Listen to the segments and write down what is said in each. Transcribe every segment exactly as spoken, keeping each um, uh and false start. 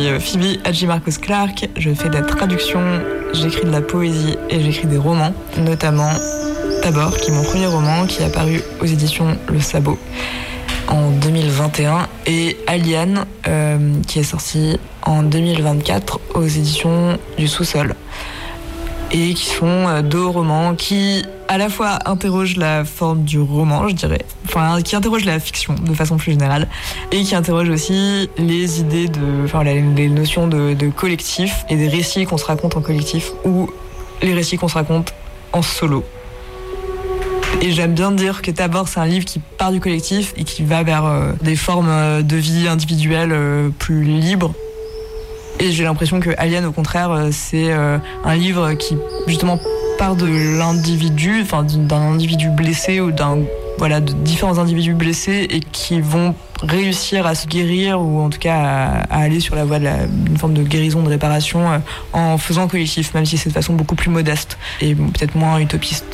Phoebe Hadjimarkos-Clarke, je fais de la traduction, j'écris de la poésie et j'écris des romans, notamment Tabor, qui est mon premier roman, qui est apparu aux éditions Le Sabot en deux mille vingt et un, et Aliane, euh, qui est sorti en deux mille vingt-quatre aux éditions du Sous-Sol, et qui sont deux romans qui à la fois interrogent la forme du roman, je dirais, enfin qui interrogent la fiction de façon plus générale, et qui interrogent aussi les idées de, enfin les notions de, de collectif et des récits qu'on se raconte en collectif ou les récits qu'on se raconte en solo. Et j'aime bien dire que Tabor, c'est un livre qui part du collectif et qui va vers euh, des formes de vie individuelle euh, plus libres. Et j'ai l'impression que Aliane, au contraire, euh, c'est euh, un livre qui, justement, part de l'individu, enfin d'un individu blessé ou d'un, voilà, de différents individus blessés et qui vont réussir à se guérir ou en tout cas à, à aller sur la voie d'une forme de guérison, de réparation euh, en faisant collectif, même si c'est de façon beaucoup plus modeste et bon, peut-être moins utopiste.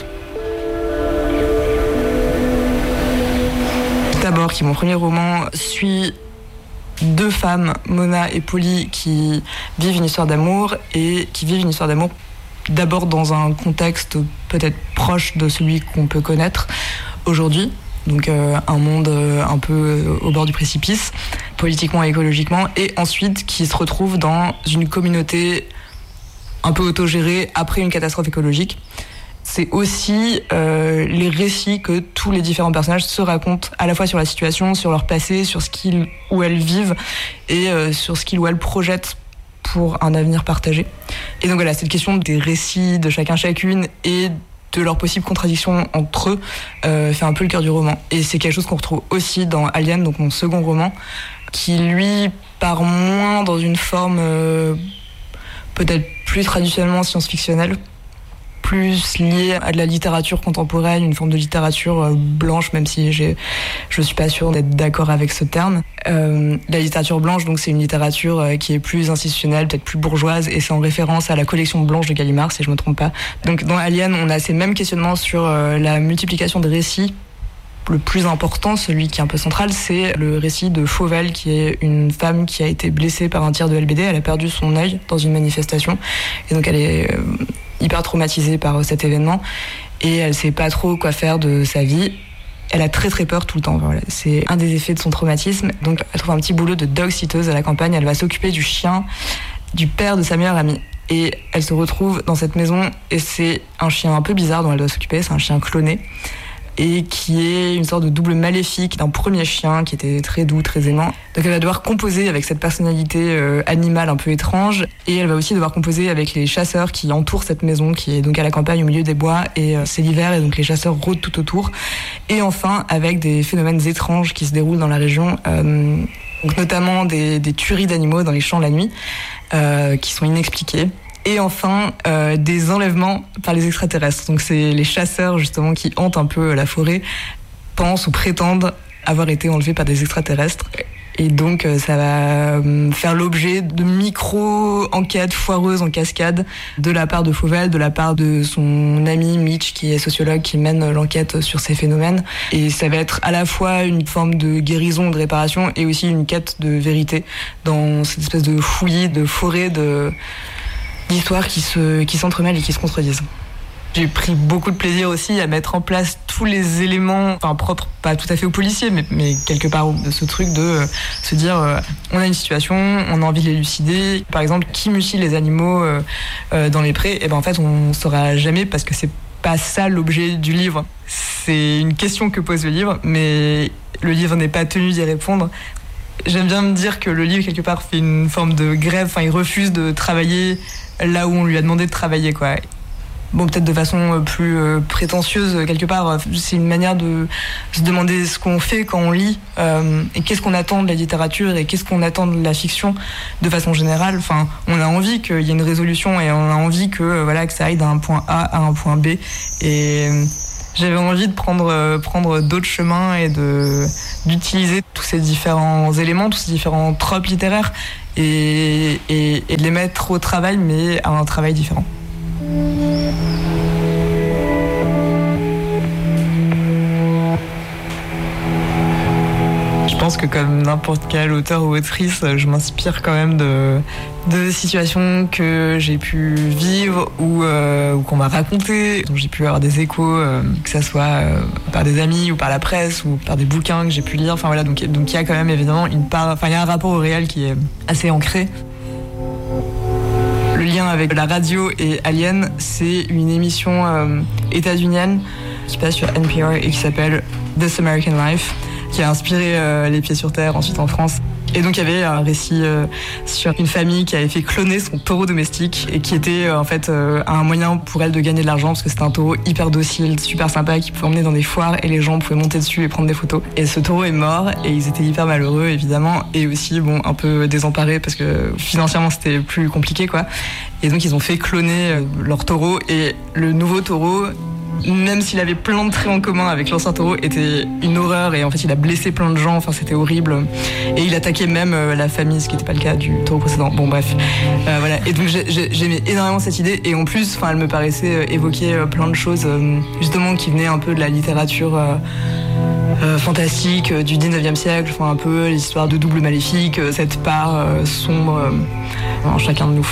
Tabor, qui est mon premier roman, suit deux femmes, Mona et Polly, qui vivent une histoire d'amour et qui vivent une histoire d'amour d'abord dans un contexte peut-être proche de celui qu'on peut connaître aujourd'hui, donc euh, un monde euh, un peu euh, au bord du précipice, politiquement et écologiquement, et ensuite qui se retrouvent dans une communauté un peu autogérée après une catastrophe écologique. C'est aussi euh, les récits que tous les différents personnages se racontent, à la fois sur la situation, sur leur passé, sur ce qu'ils ou elles vivent et euh, sur ce qu'ils ou elles projettent pour un avenir partagé. Et donc voilà, cette question des récits de chacun chacune et de leurs possibles contradictions entre eux euh, fait un peu le cœur du roman. Et c'est quelque chose qu'on retrouve aussi dans Aliane, donc mon second roman, qui lui part moins dans une forme euh, peut-être plus traditionnellement science-fictionnelle, plus liée à de la littérature contemporaine, une forme de littérature euh, blanche, même si j'ai, je suis pas sûre d'être d'accord avec ce terme. Euh, la littérature blanche, donc c'est une littérature euh, qui est plus institutionnelle, peut-être plus bourgeoise, et c'est en référence à la collection blanche de Gallimard, si je me trompe pas. Donc dans Aliane, on a ces mêmes questionnements sur euh, la multiplication des récits. Le plus important, celui qui est un peu central, c'est le récit de Fauvel, qui est une femme qui a été blessée par un tir de L B D. Elle a perdu son œil dans une manifestation, et donc elle est euh, hyper traumatisée par cet événement et elle sait pas trop quoi faire de sa vie. Elle a très très peur tout le temps. Voilà. C'est un des effets de son traumatisme. Donc elle trouve un petit boulot de dog-sitteuse à la campagne. Elle va s'occuper du chien du père de sa meilleure amie. Et elle se retrouve dans cette maison et c'est un chien un peu bizarre dont elle doit s'occuper. C'est un chien cloné et qui est une sorte de double maléfique d'un premier chien qui était très doux, très aimant. Donc elle va devoir composer avec cette personnalité euh, animale un peu étrange, et elle va aussi devoir composer avec les chasseurs qui entourent cette maison, qui est donc à la campagne au milieu des bois, et euh, c'est l'hiver et donc les chasseurs rôdent tout autour. Et enfin avec des phénomènes étranges qui se déroulent dans la région, euh, donc notamment des, des tueries d'animaux dans les champs la nuit, euh, qui sont inexpliquées. Et enfin, euh, des enlèvements par les extraterrestres. Donc c'est les chasseurs justement qui hantent un peu la forêt, pensent ou prétendent avoir été enlevés par des extraterrestres. Et donc euh, ça va faire l'objet de micro-enquêtes foireuses en cascade de la part de Fauvel, de la part de son ami Mitch, qui est sociologue, qui mène l'enquête sur ces phénomènes. Et ça va être à la fois une forme de guérison, de réparation, et aussi une quête de vérité dans cette espèce de fouillis, de forêt, de... d'histoires qui se, qui s'entremêlent et qui se contredisent. J'ai pris beaucoup de plaisir aussi à mettre en place tous les éléments, enfin propres, pas tout à fait aux policiers, mais, mais quelque part de ce truc de euh, se dire euh, on a une situation, on a envie de l'élucider. Par exemple, qui mutile les animaux euh, euh, dans les prés? Et ben en fait, on ne saura jamais parce que c'est pas ça l'objet du livre. C'est une question que pose le livre, mais le livre n'est pas tenu d'y répondre. J'aime bien me dire que le livre, quelque part, fait une forme de grève. Enfin, il refuse de travailler là où on lui a demandé de travailler, quoi. Bon, peut-être de façon plus euh, prétentieuse, quelque part. C'est une manière de se demander ce qu'on fait quand on lit, euh, et qu'est-ce qu'on attend de la littérature et qu'est-ce qu'on attend de la fiction de façon générale. Enfin, on a envie qu'il y ait une résolution et on a envie que, euh, voilà, que ça aille d'un point A à un point B. Et... j'avais envie de prendre, euh, prendre d'autres chemins et de, d'utiliser tous ces différents éléments, tous ces différents tropes littéraires et, et, et de les mettre au travail, mais à un travail différent. Je pense que que comme n'importe quel auteur ou autrice, je m'inspire quand même de, de situations que j'ai pu vivre ou, euh, ou qu'on m'a racontées, dont j'ai pu avoir des échos, euh, que ça soit euh, par des amis ou par la presse ou par des bouquins que j'ai pu lire. Enfin voilà, donc donc il y a quand même évidemment une part, enfin il y a un rapport au réel qui est assez ancré. Le lien avec la radio et Alien, c'est une émission euh, états-unienne qui passe sur N P R et qui s'appelle This American Life, qui a inspiré euh, Les Pieds sur Terre ensuite en France. Et donc il y avait un récit euh, sur une famille qui avait fait cloner son taureau domestique et qui était euh, en fait euh, un moyen pour elle de gagner de l'argent parce que c'était un taureau hyper docile, super sympa, qui pouvait emmener dans des foires et les gens pouvaient monter dessus et prendre des photos. Et ce taureau est mort et ils étaient hyper malheureux évidemment et aussi bon un peu désemparés parce que financièrement c'était plus compliqué quoi. Et donc ils ont fait cloner euh, leur taureau et le nouveau taureau, même s'il avait plein de traits en commun avec l'ancien taureau, était une horreur et en fait il a blessé plein de gens, enfin c'était horrible et il attaquait même euh, la famille, ce qui n'était pas le cas du taureau précédent. Bon bref, euh, voilà. Et donc j'ai, j'ai, j'aimais énormément cette idée et en plus, enfin elle me paraissait euh, évoquer euh, plein de choses euh, justement qui venaient un peu de la littérature euh, euh, fantastique euh, du dix-neuvième siècle, enfin un peu l'histoire de double maléfique, euh, cette part euh, sombre euh, en chacun de nous.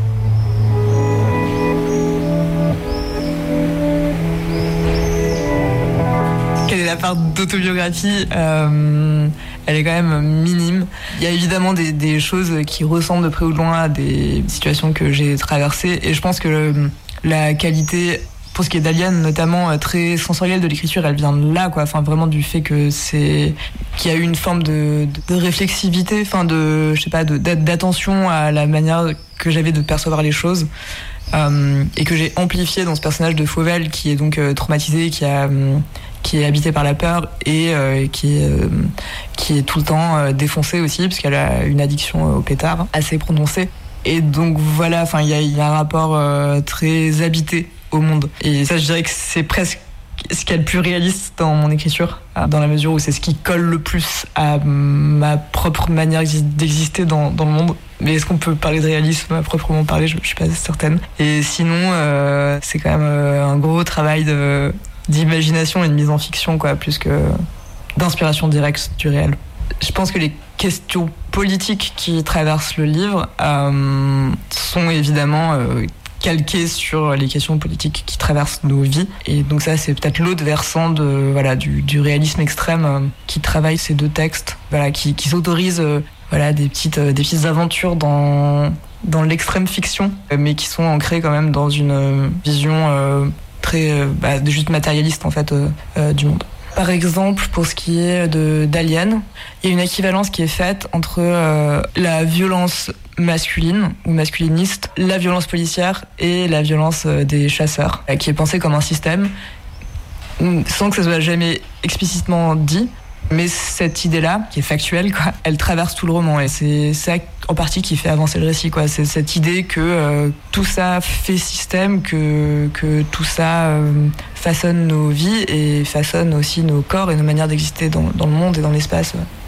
La part d'autobiographie, euh, elle est quand même minime. Il y a évidemment des, des choses qui ressemblent de près ou de loin à des situations que j'ai traversées et je pense que le, la qualité, pour ce qui est d'Alien, notamment très sensorielle de l'écriture, elle vient de là, quoi. Enfin, vraiment du fait que c'est qu'il y a eu une forme de, de, de réflexivité, enfin de, je sais pas, de, d'attention à la manière que j'avais de percevoir les choses. Euh, et que j'ai amplifié dans ce personnage de Fauvel qui est donc euh, traumatisé, qui a euh, qui est habité par la peur et euh, qui est euh, qui est tout le temps euh, défoncée aussi parce qu'elle a une addiction au pétard assez prononcée. Et donc voilà, enfin il y a, y a un rapport euh, très habité au monde. Et ça, je dirais que c'est presque ce qu'il y a de plus réaliste dans mon écriture, dans la mesure où c'est ce qui colle le plus à ma propre manière d'exister dans, dans le monde. Mais est-ce qu'on peut parler de réalisme à proprement parler? Je ne suis pas certaine. Et sinon, euh, c'est quand même euh, un gros travail de, d'imagination et de mise en fiction, quoi, plus que d'inspiration directe du réel. Je pense que les questions politiques qui traversent le livre euh, sont évidemment euh, calquées sur les questions politiques qui traversent nos vies. Et donc ça, c'est peut-être l'autre versant de, voilà, du, du réalisme extrême euh, qui travaille ces deux textes, voilà, qui, qui s'autorise euh, voilà, des, petites, euh, des petites aventures dans, dans l'extrême fiction, euh, mais qui sont ancrées quand même dans une euh, vision euh, très euh, bah, juste matérialiste en fait, euh, euh, du monde. Par exemple, pour ce qui est de, d'Alien, il y a une équivalence qui est faite entre euh, la violence masculine ou masculiniste, la violence policière et la violence euh, des chasseurs, euh, qui est pensée comme un système, sans que ça soit jamais explicitement dit. Mais cette idée-là, qui est factuelle, quoi, elle traverse tout le roman et c'est ça en partie qui fait avancer le récit, quoi. C'est cette idée que euh, tout ça fait système, que, que tout ça euh, façonne nos vies et façonne aussi nos corps et nos manières d'exister dans, dans le monde et dans l'espace. Ouais.